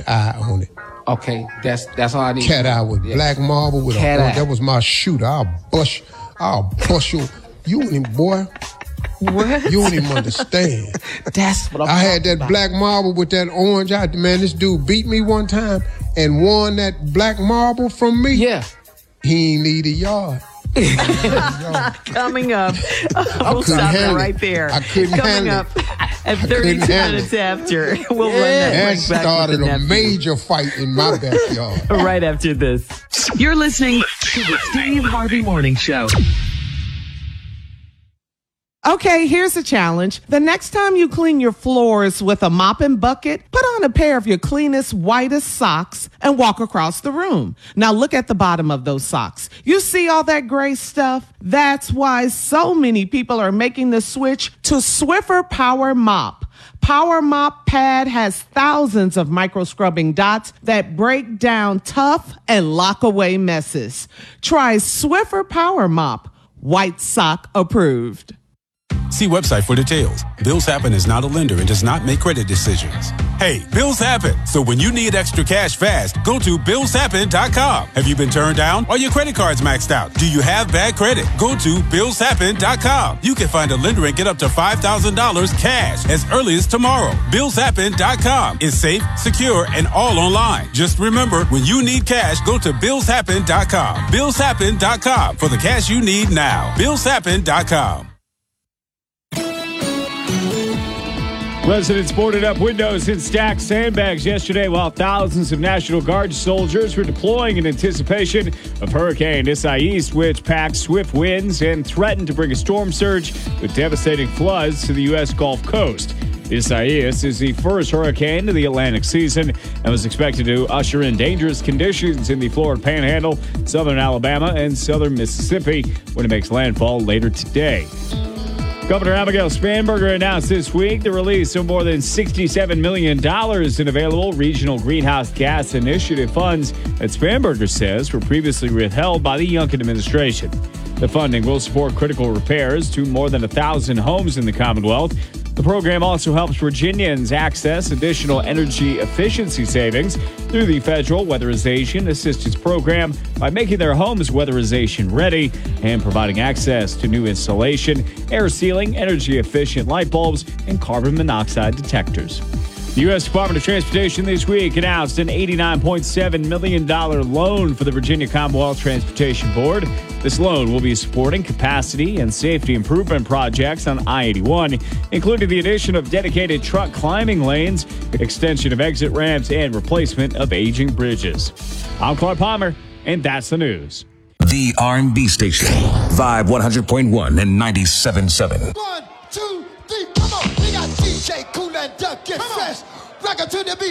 cat eye on it. Okay, that's all I need. Cat eye with black marble with cat eye. That was my shooter. I'll bust you. You ain't even, boy. What? You don't even understand. That's what I had that black marble with that orange eye. Man, this dude beat me one time and won that black marble from me. Yeah. He ain't need a yard. Coming up, we'll stop it right there. I couldn't Coming handle up at 32 minutes after, we'll run that that back started with the a nephew. major fight in my backyard. Right after this. You're listening to the Steve Harvey Morning Show. Okay, here's a challenge. The next time you clean your floors with a mop and bucket, put on a pair of your cleanest, whitest socks and walk across the room. Now look at the bottom of those socks. You see all that gray stuff? That's why so many people are making the switch to Swiffer Power Mop. Power Mop Pad has thousands of micro scrubbing dots that break down tough and lock away messes. Try Swiffer Power Mop. White sock approved. See website for details. Bills Happen is not a lender and does not make credit decisions. Hey, bills happen. So when you need extra cash fast, go to BillsHappen.com. Have you been turned down? Are your credit cards maxed out? Do you have bad credit? Go to BillsHappen.com. You can find a lender and get up to $5,000 cash as early as tomorrow. BillsHappen.com is safe, secure, and all online. Just remember, when you need cash, go to BillsHappen.com. BillsHappen.com for the cash you need now. BillsHappen.com. Residents boarded up windows and stacked sandbags yesterday while thousands of National Guard soldiers were deploying in anticipation of Hurricane Isaias, which packed swift winds and threatened to bring a storm surge with devastating floods to the U.S. Gulf Coast. Isaias is the first hurricane of the Atlantic season and was expected to usher in dangerous conditions in the Florida Panhandle, southern Alabama, and southern Mississippi when it makes landfall later today. Governor Abigail Spanberger announced this week the release of more than $67 million in available regional greenhouse gas initiative funds that Spanberger says were previously withheld by the Youngkin administration. The funding will support critical repairs to more than 1,000 homes in the Commonwealth. The program also helps Virginians access additional energy efficiency savings through the Federal Weatherization Assistance Program by making their homes weatherization ready and providing access to new insulation, air sealing, energy efficient light bulbs, and carbon monoxide detectors. The U.S. Department of Transportation this week announced an $89.7 million loan for the Virginia Commonwealth Transportation Board. This loan will be supporting capacity and safety improvement projects on I-81, including the addition of dedicated truck climbing lanes, extension of exit ramps, and replacement of aging bridges. I'm Clark Palmer, and that's the news. The R&B station, Vibe 100.1 and 97.7. 1, 2, 3, come on. We got DJ Kool and Duck, get fresh. Rock it to the beat.